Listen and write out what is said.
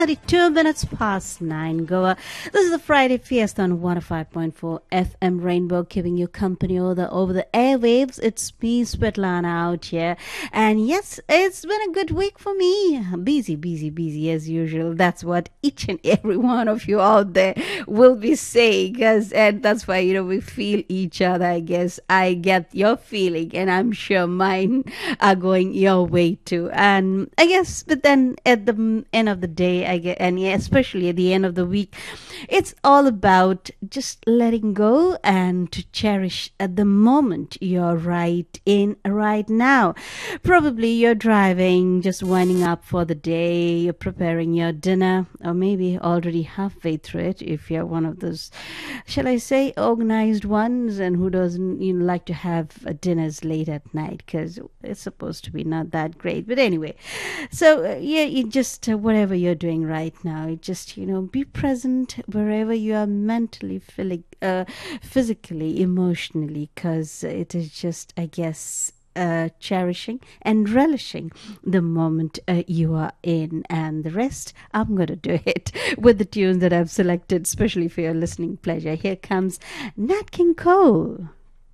2 minutes past 9 Goa. This is the Friday Fiesta on 105.4 FM Rainbow, giving you company over the airwaves. It's me, Svetlana, out here. And yes, it's been a good week for me. Busy, busy, busy as usual. That's what each and every one of you out there will be saying. And that's why, we feel each other, I guess. I get your feeling, and I'm sure mine are going your way too. And I guess, but then at the end of the day, I get, and yeah, especially at the end of the week, it's all about just letting go and to cherish at the moment you're right in right now. Probably you're driving, just winding up for the day, you're preparing your dinner, or maybe already halfway through it if you're one of those, shall I say, organized ones, and who doesn't like to have dinners late at night because it's supposed to be not that great. But anyway, so yeah, you just whatever you're doing right now, you just be present wherever you are mentally, feeling, physically, emotionally, because it is just, I guess, cherishing and relishing the moment you are in, and the rest I'm gonna do it with the tunes that I've selected, especially for your listening pleasure. Here comes Nat King Cole.